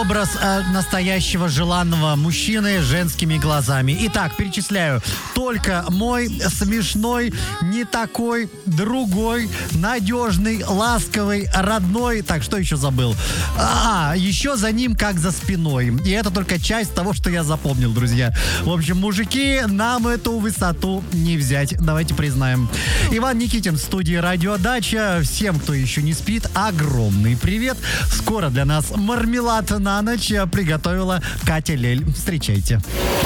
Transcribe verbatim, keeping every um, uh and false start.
образ э, настоящего желанного мужчины с женскими глазами. Итак, перечисляю. Только мой смешной, не такой, другой, надежный, ласковый, родной. Так, что еще забыл? А, еще за ним как за спиной. И это только часть того, что я запомнил, друзья. В общем, мужики, нам эту высоту не взять. Давайте признаем. Иван Никитин в студии «Радиодача». Всем, кто еще не спит, огромный привет. Скоро для нас мармелад на ночь приготовила Катя Лель. Встречайте.